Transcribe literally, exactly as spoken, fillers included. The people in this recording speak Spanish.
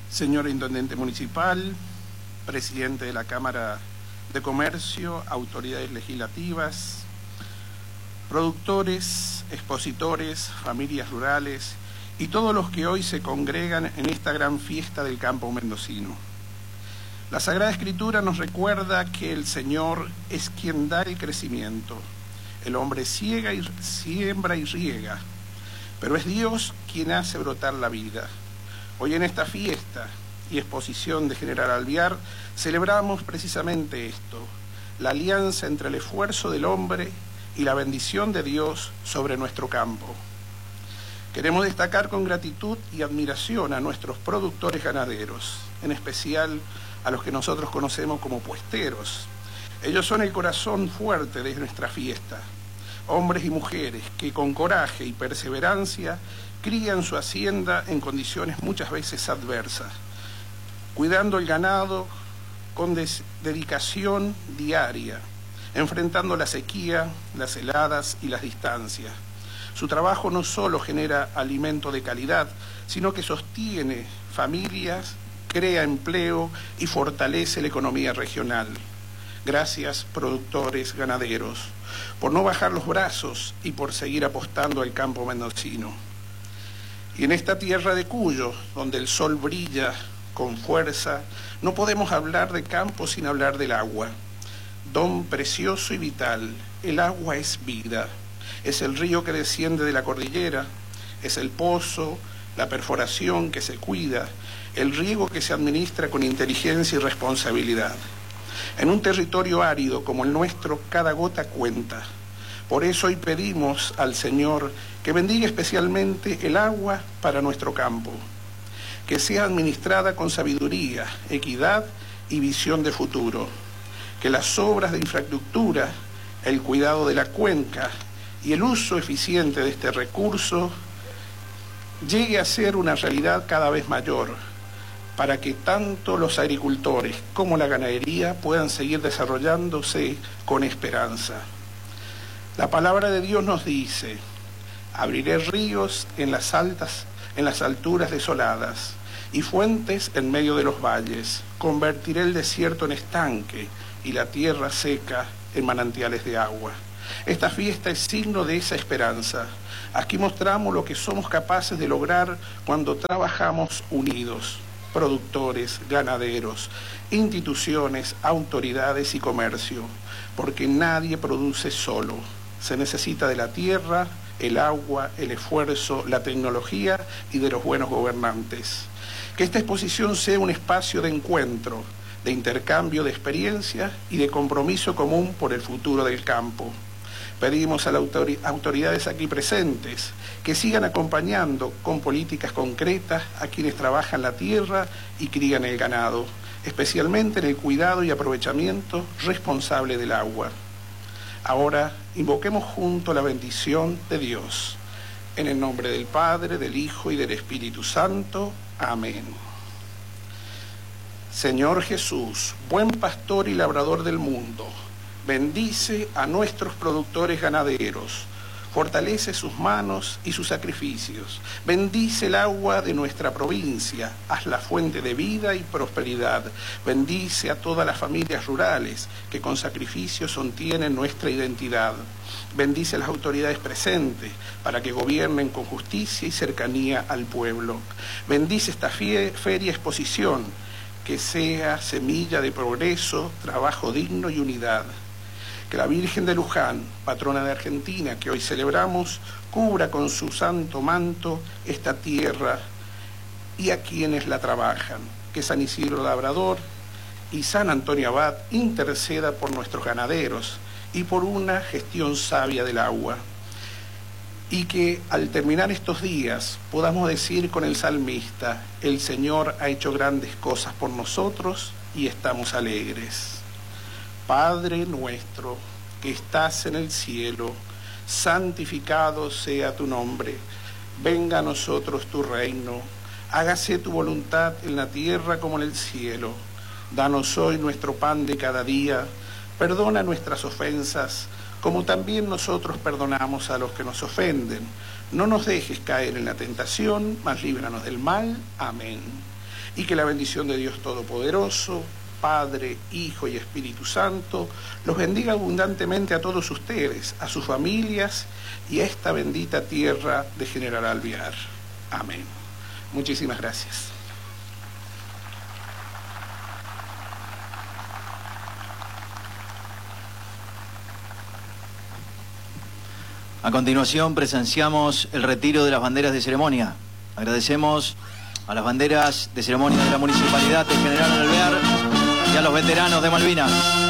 señor Intendente Municipal, Presidente de la Cámara de Comercio, autoridades legislativas, productores, expositores, familias rurales y todos los que hoy se congregan en esta gran fiesta del campo mendocino. La Sagrada Escritura nos recuerda que el Señor es quien da el crecimiento. El hombre ciega y siembra y riega, pero es Dios quien hace brotar la vida. Hoy en esta fiesta y exposición de General Alvear celebramos precisamente esto, la alianza entre el esfuerzo del hombre y la bendición de Dios sobre nuestro campo. Queremos destacar con gratitud y admiración a nuestros productores ganaderos, en especial a los que nosotros conocemos como puesteros. Ellos son el corazón fuerte de nuestra fiesta, hombres y mujeres que con coraje y perseverancia crían su hacienda en condiciones muchas veces adversas, cuidando el ganado con dedicación diaria, enfrentando la sequía, las heladas y las distancias. Su trabajo no solo genera alimento de calidad, sino que sostiene familias, crea empleo y fortalece la economía regional. Gracias, productores ganaderos, por no bajar los brazos y por seguir apostando al campo mendocino. Y en esta tierra de Cuyo, donde el sol brilla con fuerza, no podemos hablar de campo sin hablar del agua. Don precioso y vital, el agua es vida. Es el río que desciende de la cordillera, es el pozo, la perforación que se cuida, el riego que se administra con inteligencia y responsabilidad. En un territorio árido como el nuestro, cada gota cuenta. Por eso hoy pedimos al Señor que bendiga especialmente el agua para nuestro campo, que sea administrada con sabiduría, equidad y visión de futuro, que las obras de infraestructura, el cuidado de la cuenca y el uso eficiente de este recurso llegue a ser una realidad cada vez mayor, para que tanto los agricultores como la ganadería puedan seguir desarrollándose con esperanza. La palabra de Dios nos dice: abriré ríos en las altas, en las alturas desoladas, y fuentes en medio de los valles. Convertiré el desierto en estanque y la tierra seca en manantiales de agua. Esta fiesta es signo de esa esperanza. Aquí mostramos lo que somos capaces de lograr cuando trabajamos unidos. Productores, ganaderos, instituciones, autoridades y comercio, porque nadie produce solo. Se necesita de la tierra, el agua, el esfuerzo, la tecnología y de los buenos gobernantes. Que esta exposición sea un espacio de encuentro, de intercambio de experiencias y de compromiso común por el futuro del campo. Pedimos a las autoridades aquí presentes que sigan acompañando con políticas concretas a quienes trabajan la tierra y crían el ganado, especialmente en el cuidado y aprovechamiento responsable del agua. Ahora invoquemos juntos la bendición de Dios. En el nombre del Padre, del Hijo y del Espíritu Santo. Amén. Señor Jesús, buen pastor y labrador del mundo, bendice a nuestros productores ganaderos, fortalece sus manos y sus sacrificios, bendice el agua de nuestra provincia, hazla fuente de vida y prosperidad, bendice a todas las familias rurales que con sacrificios sostienen nuestra identidad, bendice a las autoridades presentes para que gobiernen con justicia y cercanía al pueblo, bendice esta feria exposición, que sea semilla de progreso, trabajo digno y unidad. Que la Virgen de Luján, patrona de Argentina, que hoy celebramos, cubra con su santo manto esta tierra y a quienes la trabajan. Que San Isidro Labrador y San Antonio Abad interceda por nuestros ganaderos y por una gestión sabia del agua. Y que al terminar estos días podamos decir con el salmista: el Señor ha hecho grandes cosas por nosotros y estamos alegres. Padre nuestro que estás en el cielo, santificado sea tu nombre. Venga a nosotros tu reino. Hágase tu voluntad en la tierra como en el cielo. Danos hoy nuestro pan de cada día. Perdona nuestras ofensas, como también nosotros perdonamos a los que nos ofenden. No nos dejes caer en la tentación, mas líbranos del mal. Amén. y que la bendición de Dios Todopoderoso, Padre, Hijo y Espíritu Santo, los bendiga abundantemente a todos ustedes, a sus familias y a esta bendita tierra de General Alvear. Amén. Muchísimas gracias. A continuación presenciamos el retiro de las banderas de ceremonia. Agradecemos a las banderas de ceremonia de la Municipalidad de General Alvear y a los veteranos de Malvinas.